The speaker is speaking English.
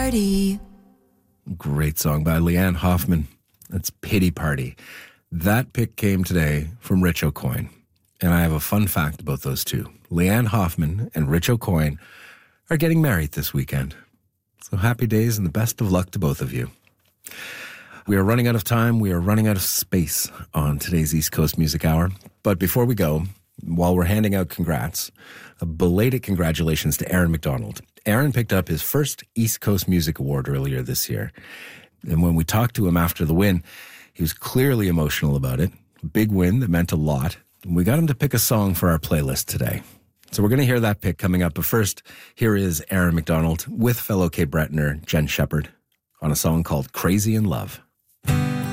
Party. Great song by Leanne Hoffman. That's Pity Party. That pick came today from Rich Aucoin. And I have a fun fact about those two. Leanne Hoffman and Rich Aucoin are getting married this weekend. So happy days and the best of luck to both of you. We are running out of time. We are running out of space on today's East Coast Music Hour. But before we go, while we're handing out congrats, a belated congratulations to Aaron McDonald. Aaron picked up his first East Coast Music Award earlier this year. And when we talked to him after the win, he was clearly emotional about it. Big win that meant a lot. And we got him to pick a song for our playlist today. So we're going to hear that pick coming up. But first, here is Aaron McDonald with fellow Cape Bretoner Jen Shepherd on a song called Crazy in Love.